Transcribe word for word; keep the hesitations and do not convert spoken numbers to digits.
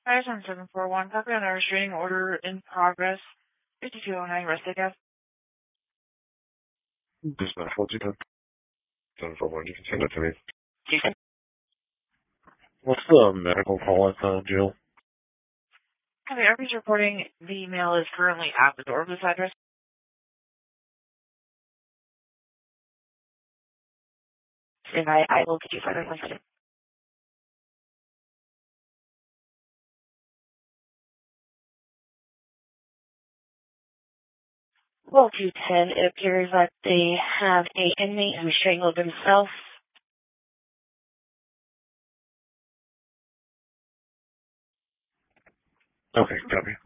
Fire seven seven four one, copy on a restraining order in progress. fifty-two oh nine, rest gas. Dispatch, what's it done? seven four one, you can send it to me. Okay. What's the medical call at uh, Jill? Okay, everybody's reporting the mail is currently at the door of this address. And I, I will get you further one second. Well, two ten, it appears that they have a inmate who strangled himself. Okay, copy.